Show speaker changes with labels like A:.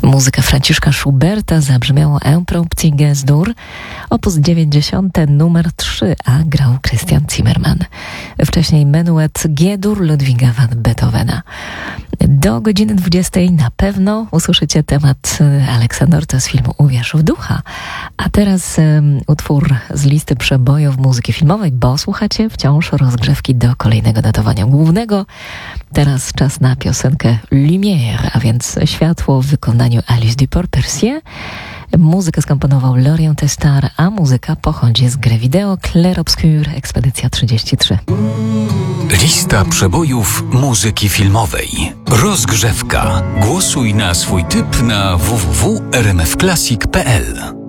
A: Muzyka Franciszka Schuberta zabrzmiała Impromptige z Dur, opus 90, numer 3, a grał Christian Zimmermann. Wcześniej menuet G-dur Ludwiga van Beethovena. Do godziny 20 na pewno usłyszycie temat Alexa Norta z filmu Uwierz w ducha. A teraz utwór z listy przebojów muzyki filmowej, bo słuchacie wciąż rozgrzewki do kolejnego datowania głównego. Teraz czas na piosenkę Lumière, a więc światło w wykonaniu Alice Duport-Percier. Muzykę skomponował Lorient Testar, a muzyka pochodzi z gry wideo Clair Obscur, Ekspedycja 33.
B: Lista przebojów muzyki filmowej. Rozgrzewka. Głosuj na swój typ na www.rmfclassic.pl.